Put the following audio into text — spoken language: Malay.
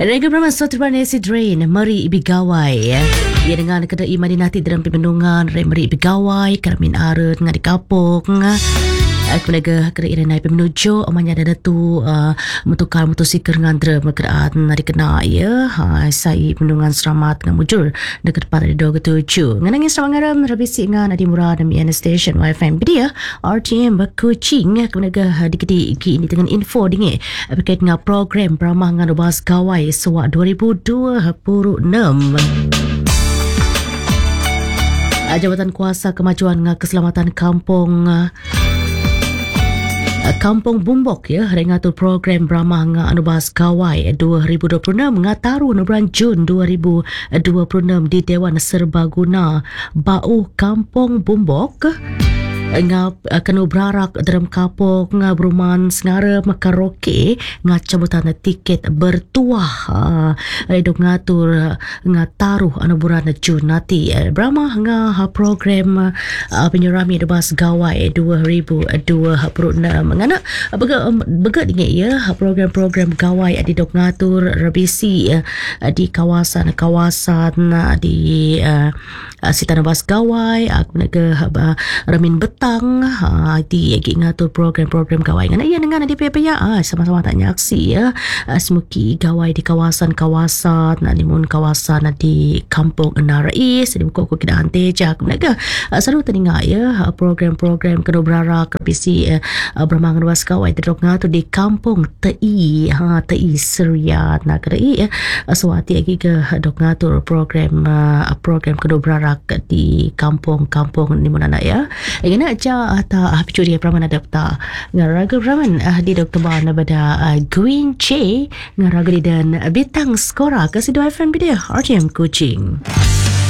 Rega Brahman suatu si Drain Mari Ibigawai ia dengan kedai Madinati dalam pemendungan Mari Ibigawai Karamin Arut Ngadi Kapok Kemudian kedai Irenai menuju Omanya ada tu Mutukar motosikal ngandra Merkeraan dikena ya Saya pemendungan selamat Dengan mujur Dekat pada 27 Nganangin selamat ngaram Rabisi ngan Adi Murad Demi Station YFM Dia RTM Berkucing Kemudian dikedi ini dengan info dingin berkait dengan program Beramah ngan Ubas Kawai Sewak 2026 Jabatan Kuasa Kemajuan Keselamatan Kampung Bumbok ya rengatur program beramah nga Anubas Kawai 2026 ngataru bulan Jun 2026 di Dewan Serbaguna Bau Kampung Bumbok nga kena berarak dalam kapok nga beruman sengara makaroke nga cabutan tiket bertuah dok ngatur nga taruh anu bulan Jun nanti beramah nga program penyurami Anubas Kawai 2026 ngana begat dingin ya program-program gawai di dok ngatur revisi di kawasan di Sita Anubas Kawai Ramin Betang di ngatur program-program gawai ngana ia dengan di payah sama-sama tak nyaksi ya semuki gawai di kawasan namun kawasan di Kampung Narais di buku kita hanteja kemudian selalu teringat ya program-program kena berarak revisi Beramah Anubas Kawai dok ngatur di Kampung TI Seria nak kedai suati lagi ke dok ngatur program kena berarak di kampung di mana ya ingin aja atau picuri Praman ada tak ngaraga Praman di Dr. Ban pada Green Che ngaraga dan Bintang Skora ke Sido FM dia RTM Kuching.